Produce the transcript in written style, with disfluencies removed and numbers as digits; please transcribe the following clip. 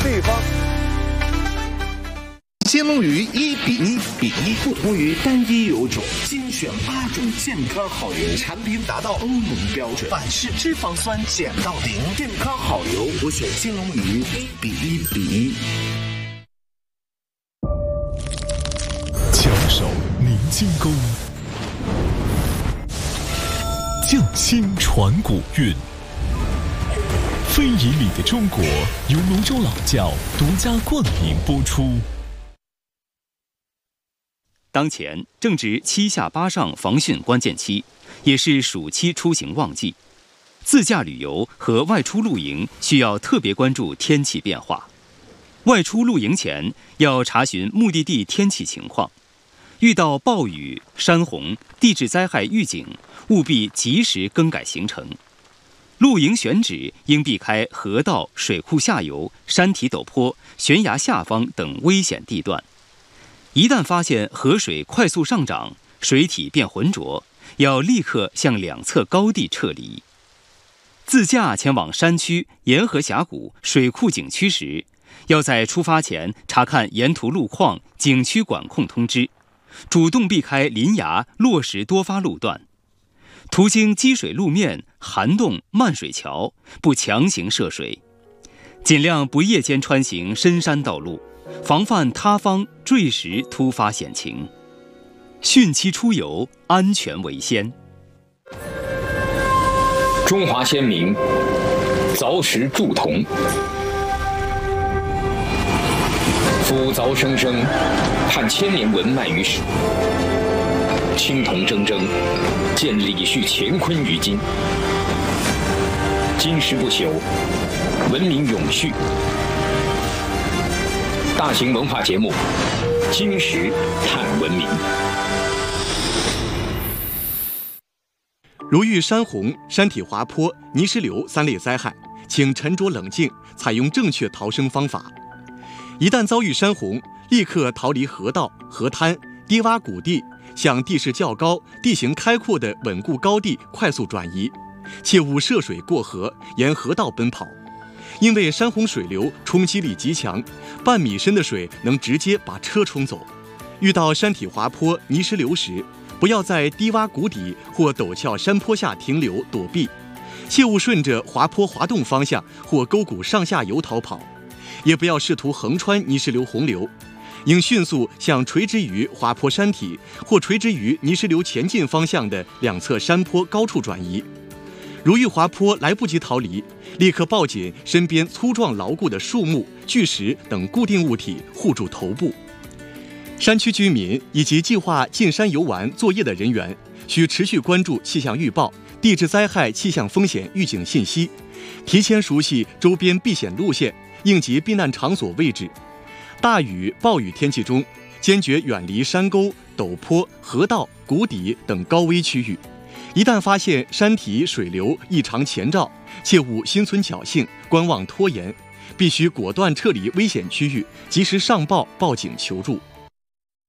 对方。 金龙鱼1:1:1，不同于单一油种，精选8种健康好油，产品达到欧盟标准，反式脂肪酸减到0，健康好油，我选金龙鱼1:1:1。 巧手凝精功，匠心传古韵。非遗里的中国由泸州老窖独家冠名播出。 当前正值7下8上防汛关键期，也是暑期出行旺季。自驾旅游和外出露营需要特别关注天气变化。外出露营前要查询目的地天气情况，遇到暴雨、山洪、地质灾害预警，务必及时更改行程。露营选址应避开河道、水库下游、山体陡坡、悬崖下方等危险地段。一旦发现河水快速上涨，水体变浑浊，要立刻向两侧高地撤离。自驾前往山区、沿河峡谷、水库景区时，要在出发前查看沿途路况、景区管控通知，主动避开林崖、落石多发路段。途经积水路面、涵洞、漫水桥，不强行涉水。尽量不夜间穿行深山道路，防范塌方、坠石突发险情。汛期出游，安全为先。 中华先民凿石铸铜，夫凿生生，盼千年文脉于史。青铜铮铮，见李旭乾坤于今。金石不朽，文明永续。大型文化节目《金石探文明》。 如遇山洪、山体滑坡、泥石流3类灾害，请沉着冷静，采用正确逃生方法。一旦遭遇山洪，立刻逃离河道、河滩、低洼谷地，向地势较高、地形开阔的稳固高地快速转移，切勿涉水过河，沿河道奔跑。因为山洪水流冲击力极强，半米深的水能直接把车冲走。遇到山体滑坡、泥石流时，不要在低洼谷底或陡峭山坡下停留躲避，切勿顺着滑坡滑动方向或沟谷上下游逃跑，也不要试图横穿泥石流洪流，应迅速向垂直于滑坡山体或垂直于泥石流前进方向的两侧山坡高处转移。如遇滑坡来不及逃离，立刻抱紧身边粗壮牢固的树木、巨石等固定物体护住头部。山区居民以及计划进山游玩作业的人员，需持续关注气象预报、地质灾害气象风险预警信息，提前熟悉周边避险路线、应急避难场所位置。大雨、暴雨天气中，坚决远离山沟、陡坡、河道、谷底等高危区域。一旦发现山体水流异常前兆，切勿心存侥幸、观望拖延，必须果断撤离危险区域，及时上报、报警求助。